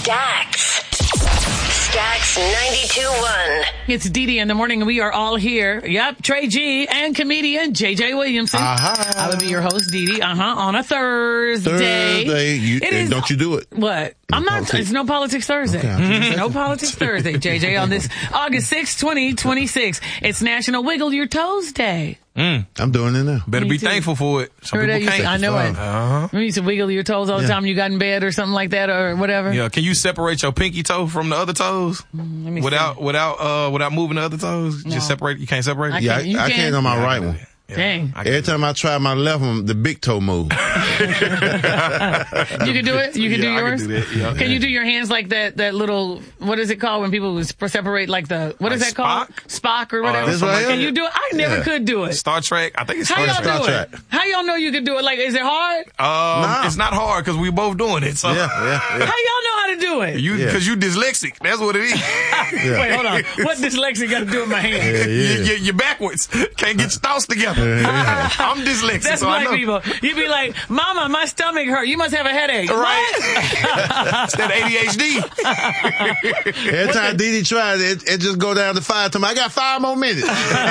Stax 92.1. It's Dee in the morning, and we are all here. Yep, Trey G and comedian JJ Williamson. I will be your host, Dee. On a Thursday. Don't you do it? What? I'm not. It's No Politics Thursday. Okay. No Politics Thursday, JJ, on this August 6, 2026. It's National Wiggle Your Toes Day. I'm doing it now. Better be thankful for it. Some people can't. I know it. You used to wiggle your toes all the time you got in bed or something like that or whatever. Yeah. Can you separate your pinky toe from the other toes without moving the other toes? No. Just separate. You can't separate it. I can't on my right one. Yeah. Dang. Every time I try my left one, the big toe move. You can do it? You can do yours? I can do that. Yeah. Can you do your hands like that little, what is it called when people separate like what is that called? Spock or whatever? Can you do it? I never could do it. Star Trek. I think it's How Star y'all do Trek. it? How y'all know you can do it? Like, is it hard? It's not hard because we both doing it. So. Yeah. How y'all know how to do it? Because you dyslexic. That's what it is. Wait, hold on. What dyslexic got to do with my hands? You're backwards. Can't get your thoughts together. I'm dyslexic. That's so black I know. people. You be like, Mama, my stomach hurt. You must have a headache. Right. It's that ADHD. Every time Dee tries it just go down to 5 to me. I got 5 more minutes.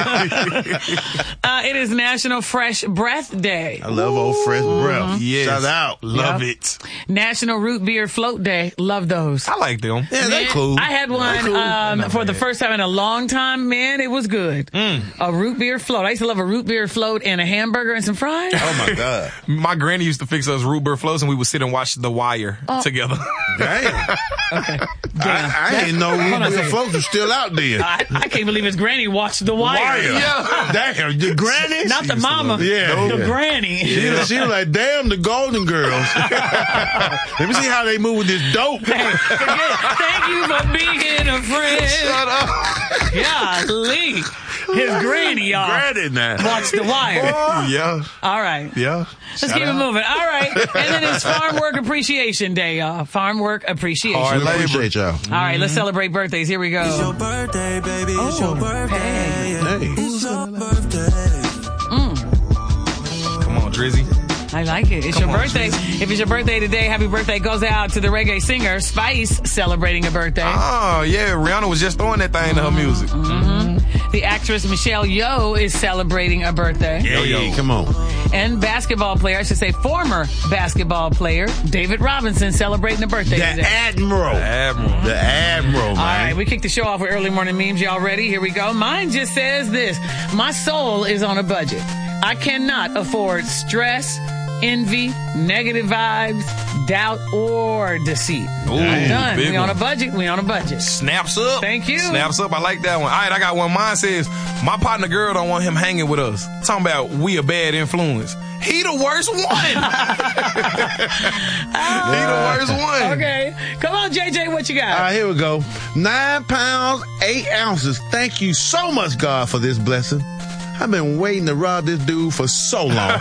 It is National Fresh Breath Day. I love old fresh breath. Yes. Shout out. Love it. National Root Beer Float Day. Love those. I like them. Yeah, they're cool. I had one for the first time in a long time. Man, it was good. A root beer float. I used to love a root beer float and a hamburger and some fries. Oh, my God. My granny used to fix us root beer floats, and we would sit and watch The Wire together. Damn. Okay. I didn't know root beer floats were still out there. I can't believe his granny watched The Wire. Yeah. Damn, the granny? Not the mama. Yeah. The granny. She was like, damn, the Golden Girls. Let me see how they move with this dope. Hey, thank you for being a friend. Shut up. Golly. His granny, y'all. Granny now. Watch The Wire. Yeah. All right. Yeah. Let's keep it moving. All right. And then it's Farm Work Appreciation Day, y'all. Farm Work Appreciation. Hard We appreciate y'all. All right, let's celebrate birthdays. Here we go. It's your birthday, baby. It's your birthday. Hey. It's your birthday. Come on, Drizzy. I like it. It's your birthday. Drizzy. If it's your birthday today, happy birthday goes out to the reggae singer Spice celebrating a birthday. Oh, yeah. Rihanna was just throwing that thing to her music. The actress Michelle Yeoh is celebrating a birthday. Hey, come on. And basketball player, I should say former basketball player, David Robinson celebrating a birthday The today. Admiral. The Admiral, man. All right, we kicked the show off with early morning memes. Y'all ready? Here we go. Mine just says this. My soul is on a budget. I cannot afford stress, envy, negative vibes, doubt, or deceit. Ooh, Done. big We on a one. budget. We on a budget. Snaps up. Thank you. Snaps up. I like that one. All right, I got one. Mine says, my partner girl don't want him hanging with us. Talking about we a bad influence. He the worst one. He the worst one. Okay. Come on, JJ, what you got? All right, here we go. 9 pounds, 8 ounces. Thank you so much, God, for this blessing. I've been waiting to rob this dude for so long. Damn.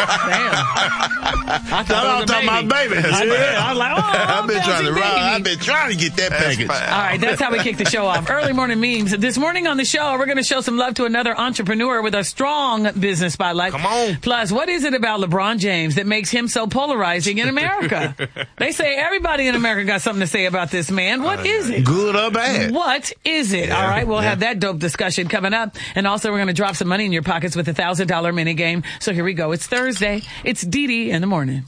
I thought I'm it was a talking about baby. I was like, oh, I've been trying to bouncy rob. baby. I've been trying to get that package. fine. All right, that's how we kick the show off. Early morning memes. This morning on the show, we're going to show some love to another entrepreneur with a strong business spotlight. Come on. Plus, what is it about LeBron James that makes him so polarizing in America? They say everybody in America got something to say about this man. What is it? Good or bad? What is it? All right, we'll have that dope discussion coming up. And also, we're going to drop some money in your pockets with a $1,000 mini game. So here we go. It's Thursday. It's Dee in the morning.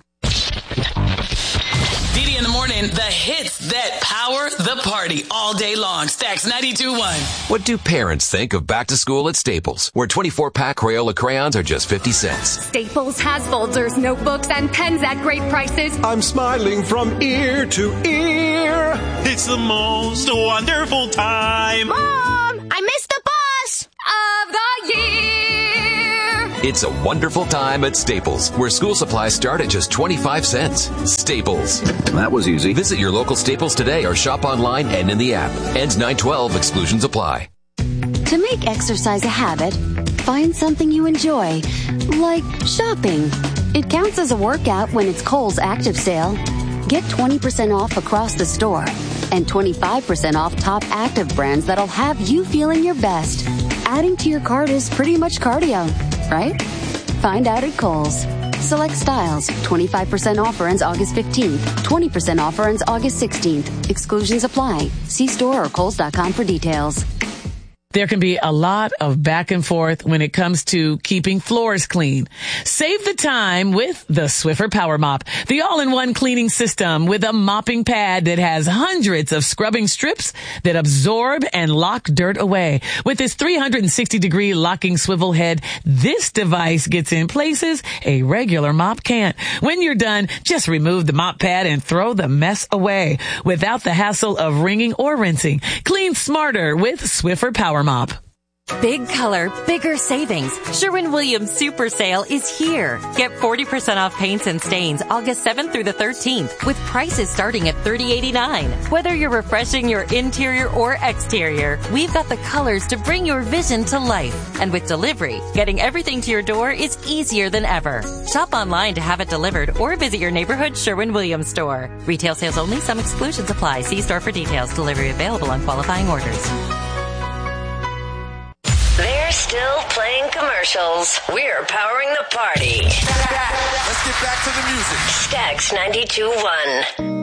Dee in the morning, the hits that power the party all day long. Stax 92.1. What do parents think of back to school at Staples, where 24-pack Crayola crayons are just 50 cents? Staples has folders, notebooks, and pens at great prices. I'm smiling from ear to ear. It's the most wonderful time. Mom, I missed the bus of the year. It's a wonderful time at Staples, where school supplies start at just 25 cents. Staples. That was easy. Visit your local Staples today or shop online and in the app. Ends 9/12. Exclusions apply. To make exercise a habit, find something you enjoy, like shopping. It counts as a workout when it's Kohl's Active Sale. Get 20% off across the store and 25% off top active brands that'll have you feeling your best. Adding to your cart is pretty much cardio, right? Find out at Kohl's. Select styles. 25% offer ends August 15th. 20% offer ends August 16th. Exclusions apply. See store or Kohl's.com for details. There can be a lot of back and forth when it comes to keeping floors clean. Save the time with the Swiffer Power Mop, the all-in-one cleaning system with a mopping pad that has hundreds of scrubbing strips that absorb and lock dirt away. With its 360-degree locking swivel head, this device gets in places a regular mop can't. When you're done, just remove the mop pad and throw the mess away without the hassle of wringing or rinsing. Clean smarter with Swiffer Power Mop. Big color, bigger savings. Sherwin-Williams Super Sale is here. Get 40% off paints and stains August 7th through the 13th with prices starting at $30.89. Whether you're refreshing your interior or exterior, we've got the colors to bring your vision to life. And with delivery, getting everything to your door is easier than ever. Shop online to have it delivered or visit your neighborhood Sherwin-Williams store. Retail sales only. Some exclusions apply. See store for details. Delivery available on qualifying orders. They're still playing commercials. We're powering the party. Let's get back to the music. Stax 92.1.